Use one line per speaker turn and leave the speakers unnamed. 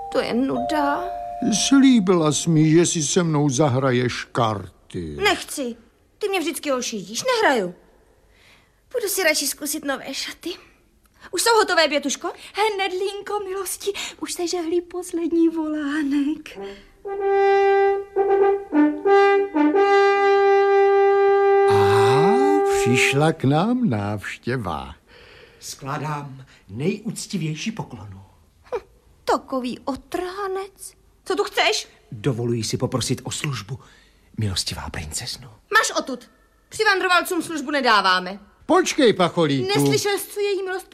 To je nuda.
Slíbila jsi mi, že si se mnou zahraješ karty.
Nechci. Ty mě vždycky ošidíš. Nehraju. Budu si radši zkusit nové šaty. Už jsou hotové, Bětuško?
Hnedlínko, milosti, už se žehlí poslední volánek.
Přišla k nám návštěva.
Skládám nejúctivější poklonu.
Takový otrhanec. Co tu chceš?
Dovoluji si poprosit o službu, milostivá princezno.
Máš odtud. Přivandrovalcům službu nedáváme.
Počkej, pacholíku.
Neslyšel jsi, co její milost